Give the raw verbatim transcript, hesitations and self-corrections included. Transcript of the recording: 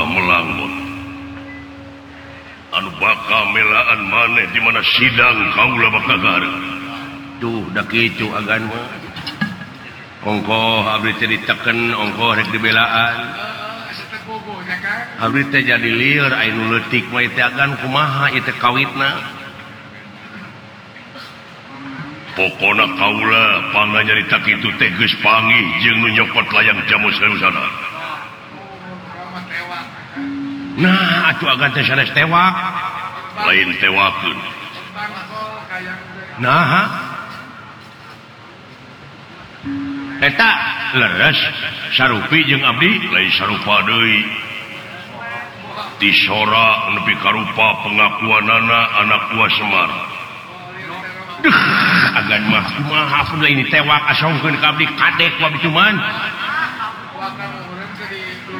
melanggot anu bakal melaan maneh di mana sidang kaula bakal gareng tuh da kitu agan mah ongkoh abdi teh diteken ongkoh rek dibelaan abdi teh jadi lieur aya nu leutik mah teh agan kumaha ieu teh kawitna pokona kaula pangna nyarita kitu teh geus panggih jeung nu nyokot layang jamu saeusana. Nah atuh agan teh sanes tewak lain tewakeun nah eta leres sarupi jeung abdi lain sarupa deui disora nepi ka rupa pengakuanana anak buah Semar. Duh, agan mah kumaha pun ini tewak asongkeun ka abdi kadek ku abdi cuman